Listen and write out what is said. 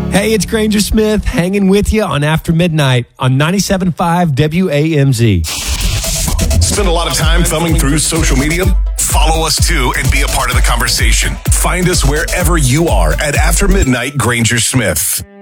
Hey, it's Granger Smith hanging with you on After Midnight on 97.5 WAMZ. Spend a lot of time thumbing through social media? Follow us too and be a part of the conversation. Find us wherever you are at After Midnight Granger Smith.